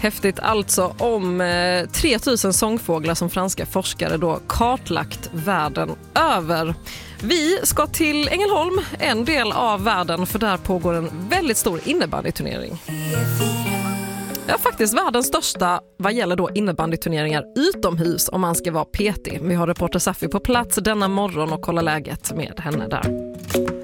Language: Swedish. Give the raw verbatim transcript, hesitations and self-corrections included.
Häftigt alltså om eh, tre tusen sångfåglar som franska forskare då kartlagt världen över. Vi ska till Ängelholm, en del av världen, för där pågår en väldigt stor innebandyturnering. Ja, faktiskt världens största vad gäller då innebandyturneringar utomhus om man ska vara petig. Vi har reporter Safi på plats denna morgon och kollar läget med henne där.